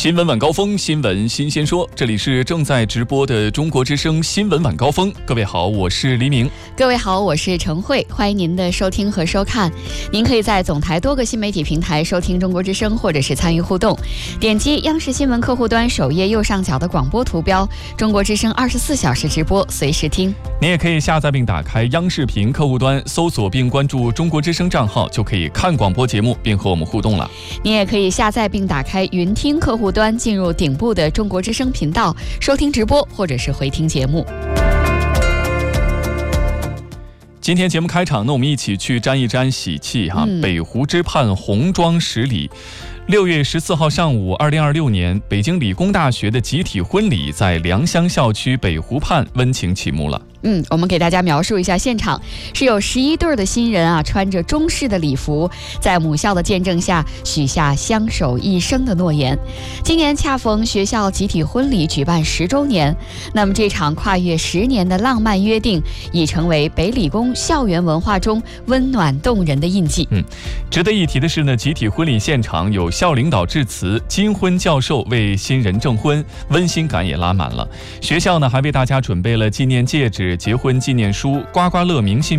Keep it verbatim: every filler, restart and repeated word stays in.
新闻晚高峰，新闻新鲜说，这里是正在直播的中国之声新闻晚高峰。各位好，我是黎明。 各位好，我是程慧，欢迎您的收听和收看。您可以在总台多个新媒体平台收听中国之声，或者是参与互动。点击央视新闻客户端首页右上角的广播图标，中国之声二十四小时直播，随时听。 您也可以下载并打开央视频客户端，搜索并关注中国之声账号，就可以看广播节目并和我们互动了。 您也可以下载并打开云听客户端，进入顶部的中国之声频道，收听直播或者是回听节目。 今天节目开场呢，我们一起去沾一沾喜气哈、嗯。北湖之畔红妆十里，六月十四号上午，二零二六年北京理工大学的集体婚礼在良乡校区北湖畔温情启幕了。 嗯，我们给大家描述一下现场，是有十一对的新人啊，穿着中式的礼服，在母校的见证下，许下相守一生的诺言。今年恰逢学校集体婚礼举办十周年，那么这场跨越十年的浪漫约定，已成为北理工校园文化中温暖动人的印记。 嗯，值得一提的是呢，集体婚礼现场有校领导致辞，金婚教授为新人证婚，温馨感也拉满了。学校呢还为大家准备了纪念戒指、结婚纪念书、刮刮乐明信